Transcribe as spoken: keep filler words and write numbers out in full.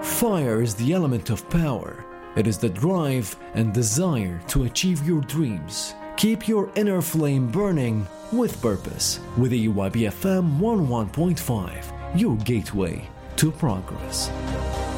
Fire is the element of power. It is the drive and desire to achieve your dreams. Keep your inner flame burning with purpose with A Y B F M one oh one point five, your gateway to progress.